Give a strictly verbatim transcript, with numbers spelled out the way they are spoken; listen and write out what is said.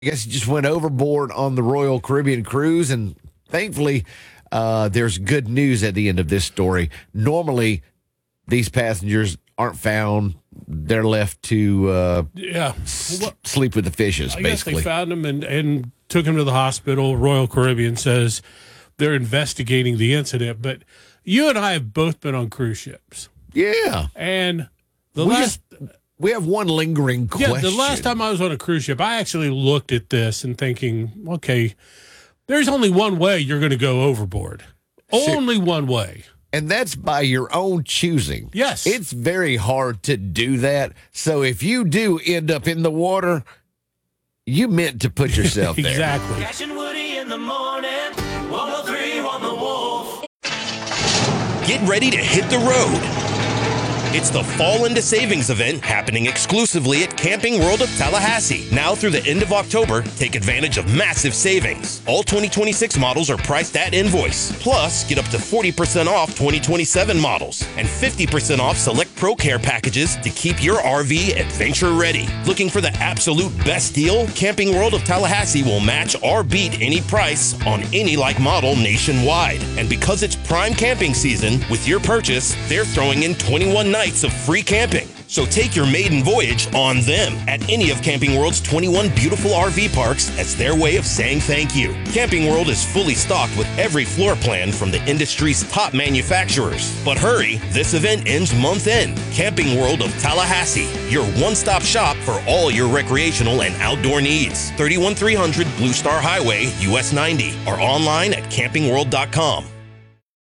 I guess he just went overboard on the Royal Caribbean cruise, and thankfully, uh, there's good news at the end of this story. Normally, these passengers aren't found; they're left to uh, yeah s- sleep with the fishes. I basically, guess they found him and, and took him to the hospital. Royal Caribbean says they're investigating the incident, but you and I have both been on cruise ships, yeah, and the we last. just we have one lingering question. Yeah, the last time I was on a cruise ship, I actually looked at this and thinking, okay, there's only one way you're going to go overboard. Only one way. And that's by your own choosing. Yes. It's very hard to do that. So if you do end up in the water, you meant to put yourself there. Exactly. Cash and Woody in the morning, one oh three on the Wolf. Get ready to hit the road. It's the Fall Into Savings event happening exclusively at Camping World of Tallahassee. Now through the end of October, take advantage of massive savings. All twenty twenty-six models are priced at invoice. Plus, get up to forty percent off twenty twenty-seven models and fifty percent off select Pro Care packages to keep your R V adventure ready. Looking for the absolute best deal? Camping World of Tallahassee will match or beat any price on any like model nationwide. And because it's prime camping season, with your purchase, they're throwing in twenty-one nights of free camping. So take your maiden voyage on them at any of Camping World's twenty-one beautiful R V parks as their way of saying thank you. Camping World is fully stocked with every floor plan from the industry's top manufacturers. But hurry, this event ends month end. Camping World of Tallahassee, your one-stop shop for all your recreational and outdoor needs. thirty-one three hundred Blue Star Highway, U S ninety, or online at camping world dot com.